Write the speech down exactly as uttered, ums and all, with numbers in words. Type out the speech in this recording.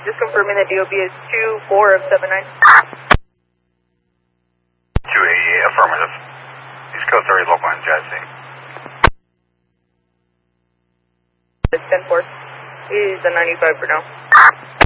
Just confirming the D O B is two four of seven nine. two eighty-eight, affirmative. East Coast area local and Jazzy. It's ten four. He's a ninety-five for now.